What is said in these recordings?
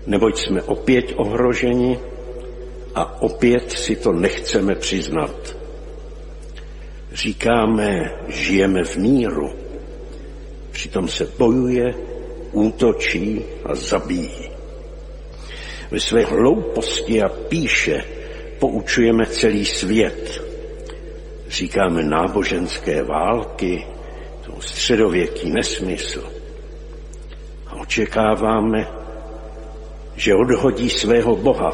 neboť jsme opět ohroženi a opět si to nechceme přiznat. Říkáme, žijeme v míru, přitom se bojuje, útočí a zabíjí. Ve své hlouposti a pýše poučujeme celý svět. Říkáme náboženské války, to středověký nesmysl. A očekáváme, že odhodí svého Boha,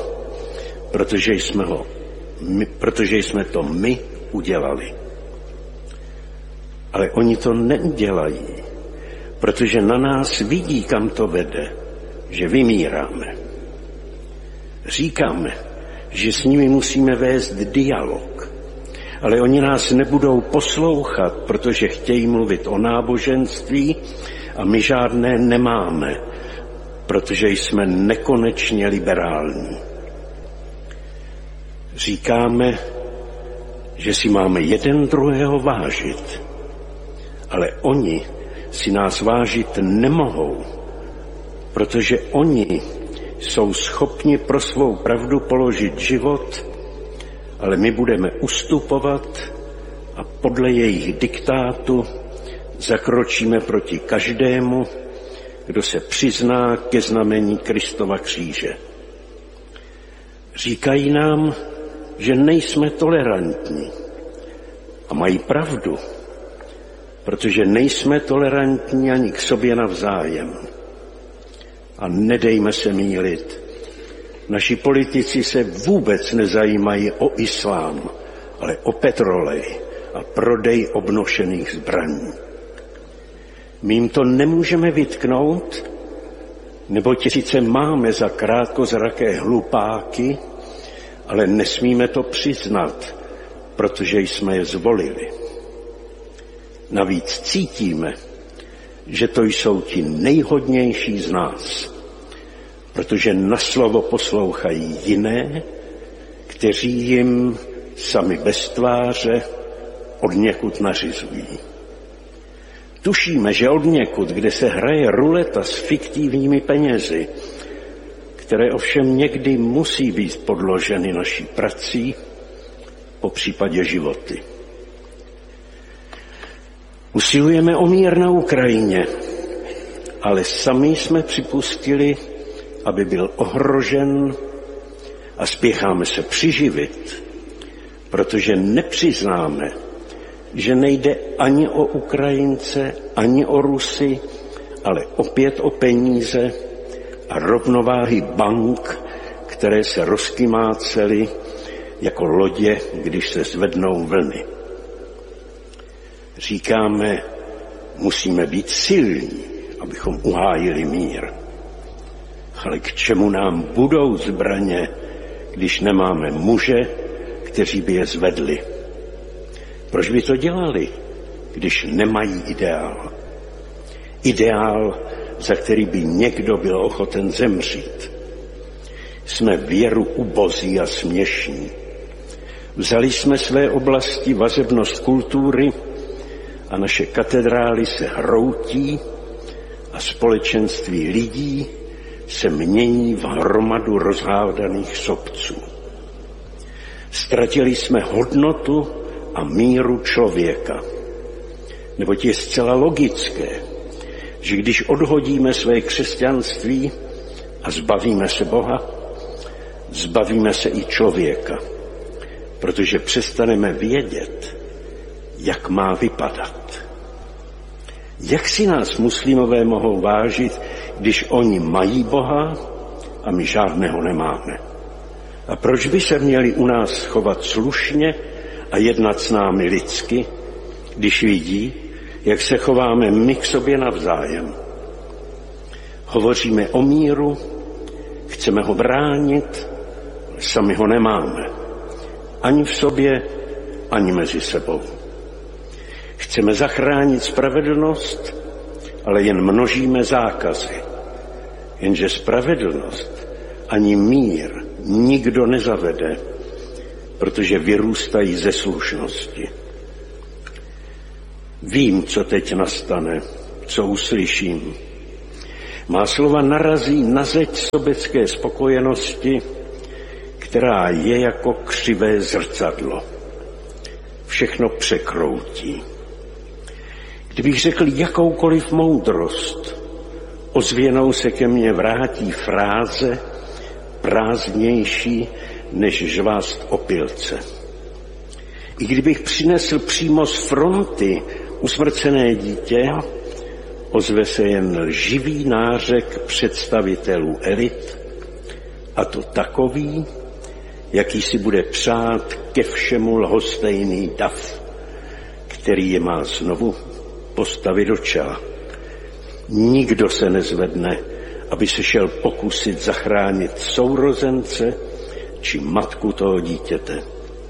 protože jsme to my udělali. Ale oni to neudělají, protože na nás vidí, kam to vede, že vymíráme. Říkáme, že s nimi musíme vést dialog, ale oni nás nebudou poslouchat, protože chtějí mluvit o náboženství a my žádné nemáme, protože jsme nekonečně liberální. Říkáme, že si máme jeden druhého vážit, ale oni si nás vážit nemohou, protože oni jsou schopni pro svou pravdu položit život, ale my budeme ustupovat a podle jejich diktátu zakročíme proti každému, kdo se přizná ke znamení Kristova kříže. Říkají nám, že nejsme tolerantní. A mají pravdu, protože nejsme tolerantní ani k sobě navzájem. A nedejme se mýlit. Naši politici se vůbec nezajímají o islám, ale o petrolej a prodej obnošených zbraní. My jim to nemůžeme vytknout, neboť sice máme za krátkozraké hlupáky, ale nesmíme to přiznat, protože jsme je zvolili. Navíc cítíme, že to jsou ti nejhodnější z nás, protože na slovo poslouchají jiné, kteří jim sami bez tváře odněkud nařizují. Tušíme, že odněkud, kde se hraje ruleta s fiktivními penězi, které ovšem někdy musí být podloženy naší prací, po případě životy. Usilujeme o mír na Ukrajině, ale sami jsme připustili, aby byl ohrožen a spěcháme se přiživit, protože nepřiznáme, že nejde ani o Ukrajince, ani o Rusy, ale opět o peníze a rovnováhy bank, které se rozkymácely jako lodě, když se zvednou vlny. Říkáme, musíme být silní, abychom uhájili mír. Ale k čemu nám budou zbraně, když nemáme muže, kteří by je zvedli? Proč by to dělali, když nemají ideál? Ideál, za který by někdo byl ochoten zemřít. Jsme věru ubozí a směšní. Vzali jsme své oblasti vazebnost kultury a naše katedrály se hroutí a společenství lidí se mění v hromadu rozhádaných sobců. Ztratili jsme hodnotu a míru člověka. Neboť je zcela logické, že když odhodíme své křesťanství a zbavíme se Boha, zbavíme se i člověka, protože přestaneme vědět, jak má vypadat. Jak si nás muslimové mohou vážit, když oni mají Boha a my žádného nemáme? A proč by se měli u nás chovat slušně a jednat s námi lidsky, když vidí, jak se chováme my k sobě navzájem? Hovoříme o míru, chceme ho bránit, ale sami ho nemáme. Ani v sobě, ani mezi sebou. Chceme zachránit spravedlnost, ale jen množíme zákazy. Jenže spravedlnost ani mír nikdo nezavede, protože vyrůstají ze slušnosti. Vím, co teď nastane, co uslyším. Má slova narazí na zeď sobecké spokojenosti, která je jako křivé zrcadlo. Všechno překroutí. Kdybych řekl jakoukoliv moudrost, ozvěnou se ke mně vrátí fráze prázdnější než žvást opilce. I kdybych přinesl přímo z fronty usmrcené dítě, ozve se jen lživý nářek představitelů elit, a to takový, jaký si bude přát ke všemu lhostejný dav, který je má znovu postavit do čela. Nikdo se nezvedne, aby se šel pokusit zachránit sourozence či matku toho dítěte.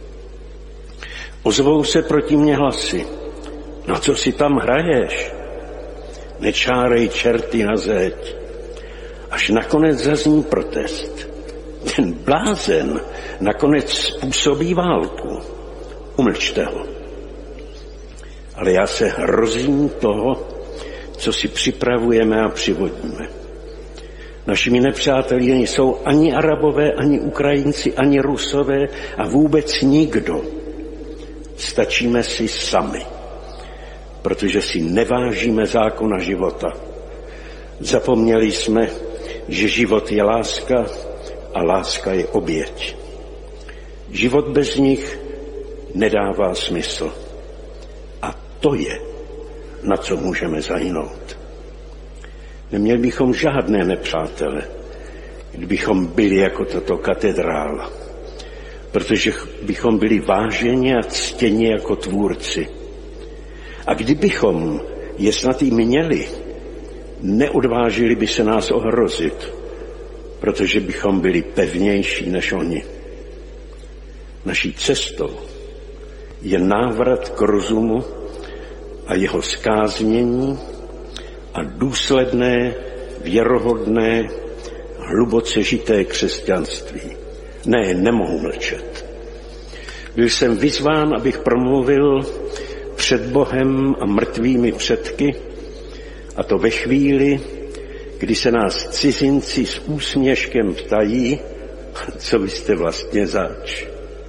Ozvou se proti mně hlasy. Na co si tam hraješ? Nečárej čerty na zeď. Až nakonec zazní protest. Ten blázen nakonec způsobí válku. Umlčte ho. Ale já se hrozím toho, co si připravujeme a přivodíme. Našimi nepřáteli nejsou ani Arabové, ani Ukrajinci, ani Rusové a vůbec nikdo. Stačíme si sami, protože si nevážíme zákona života. Zapomněli jsme, že život je láska a láska je oběť. Život bez nich nedává smysl. A to je, na co můžeme zahynout. Neměli bychom žádné nepřátele, kdybychom byli jako tato katedrála, protože bychom byli váženi a ctěni jako tvůrci. A kdybychom je snad i měli, neodvážili by se nás ohrozit, protože bychom byli pevnější než oni. Naší cestou je návrat k rozumu a jeho zkáznění a důsledné, věrohodné, hluboce žité křesťanství. Ne, nemohu mlčet. Byl jsem vyzván, abych promluvil před Bohem a mrtvými předky, a to ve chvíli, kdy se nás cizinci s úsměškem ptají, co vy jste vlastně zač.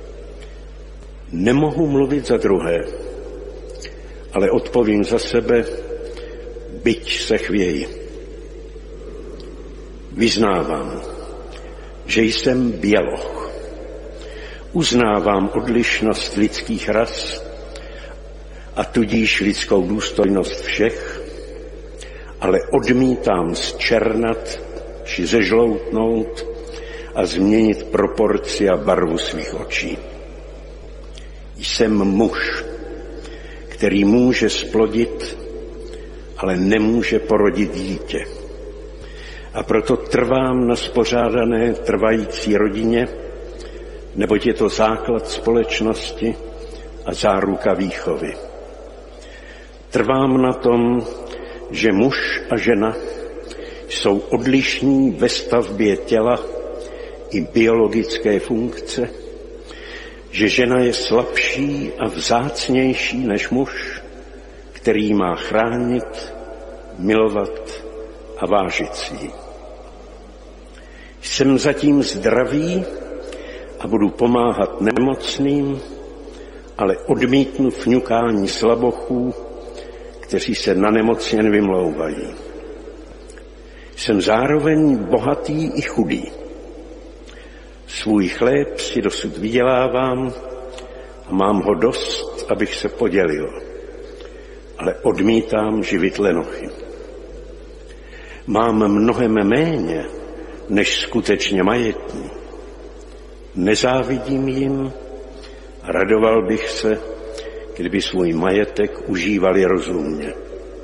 Nemohu mluvit za druhé, ale odpovím za sebe, byť se chvěji. Vyznávám, že jsem běloch. Uznávám odlišnost lidských ras a tudíž lidskou důstojnost všech, ale odmítám zčernat či zežloutnout a změnit proporci a barvu svých očí. Jsem muž, který může splodit, ale nemůže porodit dítě. A proto trvám na spořádané trvající rodině, neboť je to základ společnosti a záruka výchovy. Trvám na tom, že muž a žena jsou odlišní ve stavbě těla i biologické funkce, že žena je slabší a vzácnější než muž, který má chránit, milovat a vážit si. Jsem zatím zdravý a budu pomáhat nemocným, ale odmítnu fňukání slabochů, kteří se na nemoc jen vymlouvají. Jsem zároveň bohatý i chudý. Svůj chléb si dosud vydělávám a mám ho dost, abych se podělil, ale odmítám živit lenochy. Mám mnohem méně, než skutečně majetní. Nezávidím jim, radoval bych se, kdyby svůj majetek užívali rozumně.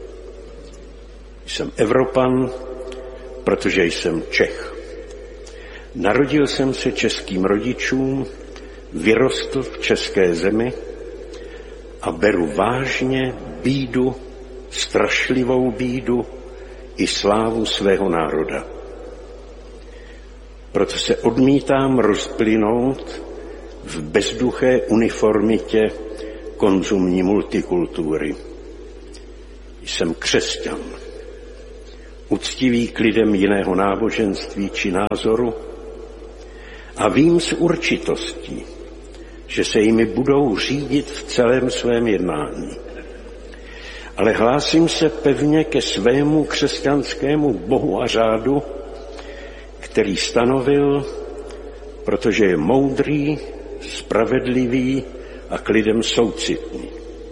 Jsem Evropan, protože jsem Čech. Narodil jsem se českým rodičům, vyrostl v české zemi a beru vážně bídu, strašlivou bídu i slávu svého národa. Proto se odmítám rozplynout v bezduché uniformitě konzumní multikultury. Jsem křesťan. uctivý k lidem jiného náboženství či názoru a vím s určitostí, že se jimi budou řídit v celém svém jednání. Ale hlásím se pevně ke svému křesťanskému Bohu a řádu, který stanovil, protože je moudrý, spravedlivý a k lidem soucitný.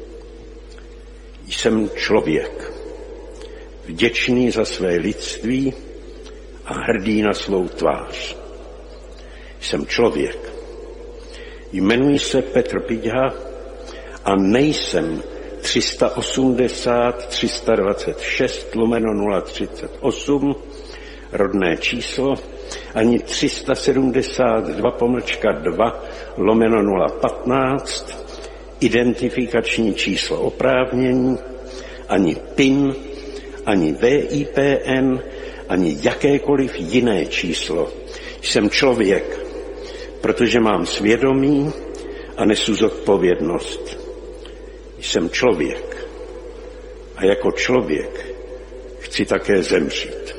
Jsem člověk, vděčný za své lidství a hrdý na svou tvář. Jsem člověk. Jmenuji se Petr Piťha a nejsem 380-326/038 rodné číslo, ani 372-2/015 identifikační číslo oprávnění, ani PIN, ani VIPN, ani jakékoliv jiné číslo. Jsem člověk, protože mám svědomí a nesu zodpovědnost. Jsem člověk a jako člověk chci také zemřít.